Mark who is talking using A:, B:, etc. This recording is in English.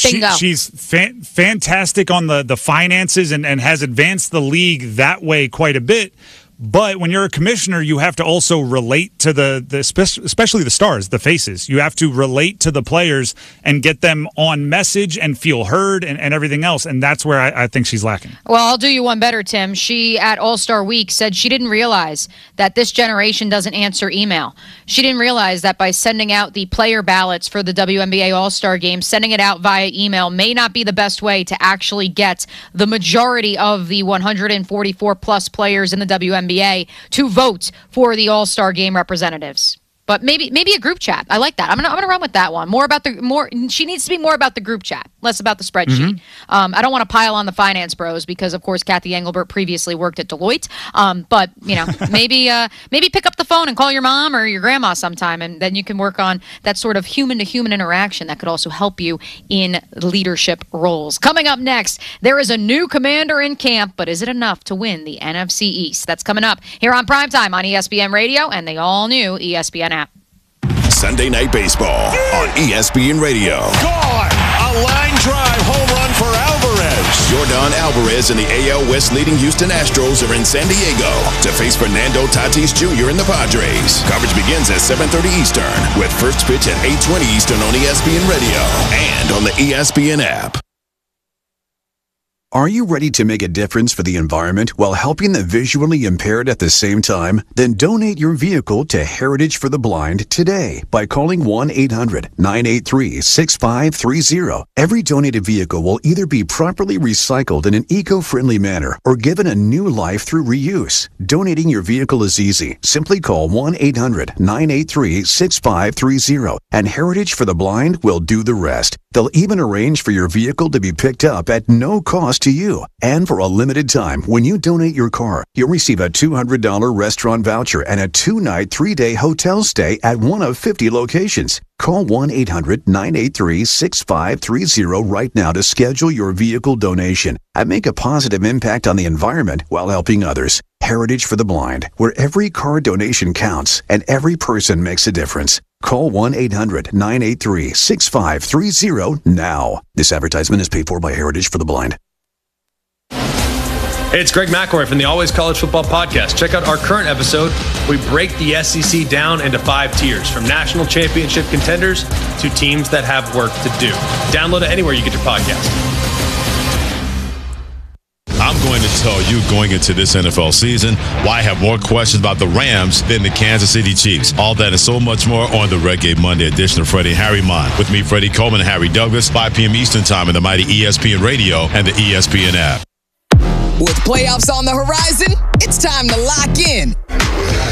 A: Bingo.
B: She's fantastic on the finances and has advanced the league that way quite a bit. But when you're a commissioner, you have to also relate to especially the stars, the faces. You have to relate to the players and get them on message and feel heard and everything else. And that's where I think she's lacking.
A: Well, I'll do you one better, Tim. She, at All-Star Week, said she didn't realize that this generation doesn't answer email. She didn't realize that by sending out the player ballots for the WNBA All-Star Game, sending it out via email may not be the best way to actually get the majority of the 144-plus players in the WNBA to vote for the All-Star Game representatives. But maybe a group chat. I like that. I'm gonna run with that one. She needs to be more about the group chat, less about the spreadsheet. I don't want to pile on the finance bros because, of course, Kathy Engelbert previously worked at Deloitte. But maybe pick up the phone and call your mom or your grandma sometime, and then you can work on that sort of human-to-human interaction that could also help you in leadership roles. Coming up next, there is a new commander in camp, but is it enough to win the NFC East? That's coming up here on Primetime on ESPN Radio and the all-new ESPN app.
C: Sunday Night Baseball on ESPN Radio.
D: Gone! A line drive home run for Alvarez.
C: Yordan Alvarez and the AL West leading Houston Astros are in San Diego to face Fernando Tatis Jr. and the Padres. Coverage begins at 7:30 Eastern with first pitch at 8:20 Eastern on ESPN Radio and on the ESPN app.
E: Are you ready to make a difference for the environment while helping the visually impaired at the same time? Then donate your vehicle to Heritage for the Blind today by calling 1-800-983-6530. Every donated vehicle will either be properly recycled in an eco-friendly manner or given a new life through reuse. Donating your vehicle is easy. Simply call 1-800-983-6530 and Heritage for the Blind will do the rest. They'll even arrange for your vehicle to be picked up at no cost to you. And for a limited time, when you donate your car, you'll receive a $200 restaurant voucher and a 2-night, 3-day hotel stay at one of 50 locations. Call 1-800-983-6530 right now to schedule your vehicle donation and make a positive impact on the environment while helping others. Heritage for the Blind, where every car donation counts and every person makes a difference. Call 1-800-983-6530 now. This advertisement is paid for by Heritage for the Blind.
F: Hey, it's Greg McElroy from the Always College Football Podcast. Check out our current episode. We break the SEC down into 5 tiers, from national championship contenders to teams that have work to do. Download it anywhere you get your podcast.
G: I'm going to tell you, going into this NFL season, why I have more questions about the Rams than the Kansas City Chiefs. All that and so much more on the Red Gate Monday edition of Freddie and Harry Mind. With me, Freddie Coleman and Harry Douglas, 5 p.m. Eastern Time in the mighty ESPN Radio and the ESPN app.
H: With playoffs on the horizon, it's time to lock in